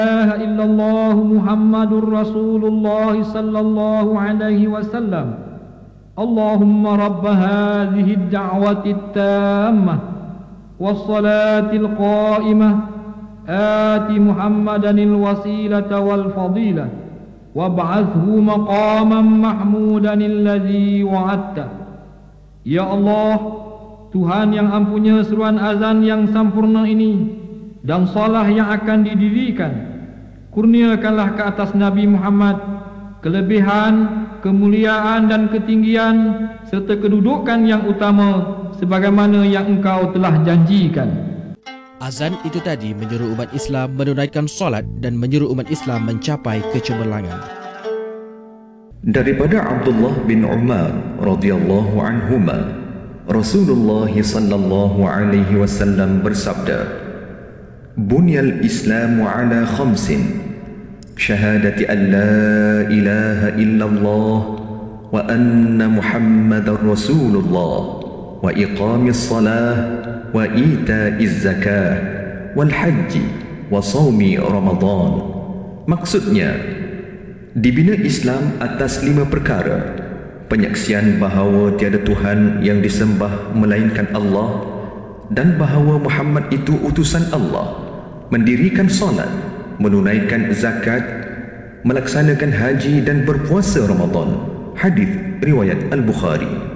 إله إلا الله محمد رسول الله صلى الله عليه وسلم اللهم رب هذه الدعوة التامة والصلاة القائمة آت محمدا الوسيلة والفضيلة وابعثه مقاما محمودا الذي وعدته. Ya Allah, Tuhan yang mempunyai seruan azan yang sempurna ini dan salah yang akan didirikan, kurniakanlah ke atas Nabi Muhammad kelebihan, kemuliaan dan ketinggian serta kedudukan yang utama sebagaimana yang Engkau telah janjikan. Azan itu tadi menyuruh umat Islam menunaikan solat dan menyuruh umat Islam mencapai kecemerlangan. Daripada Abdullah bin Umar radhiyallahu anhuma, Rasulullah sallallahu alaihi wasallam bersabda, "Bunyal Islamu ala khamsin, syahadati an la ilaha illallah wa anna Muhammadar Rasulullah wa iqamis salah wa ita'iz zakah wal haji wa shaumi Ramadan." Maksudnya, dibina Islam atas 5 perkara: penyaksian bahawa tiada Tuhan yang disembah melainkan Allah dan bahawa Muhammad itu utusan Allah, mendirikan solat, menunaikan zakat, melaksanakan haji dan berpuasa Ramadan. Hadis riwayat Al-Bukhari.